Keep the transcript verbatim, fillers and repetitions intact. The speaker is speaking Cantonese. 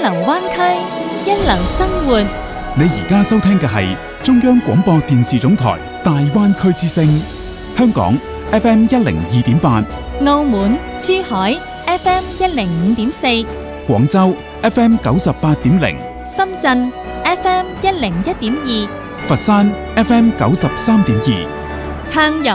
流灣區，一流生活。 你而家收聽嘅係中央廣播電視總台大灣區之聲，香港 F M 一零二點八， 澳門、珠海 F M 一零五點四， 廣州 F M 九十八點零， 深圳 F M 一零一點二， 佛山 F M 九十三點二。 暢遊